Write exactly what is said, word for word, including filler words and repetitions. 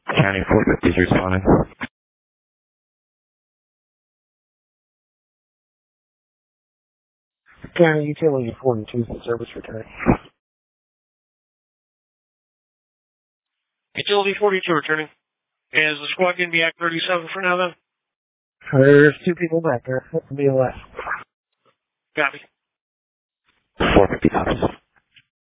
County four fifty is responding. County Utility forty-two, service return. Utility forty-two returning. Is the squad going to be Act thirty-seven for now then? There's two people back there. That's the B L S. Copy. four fifty copies.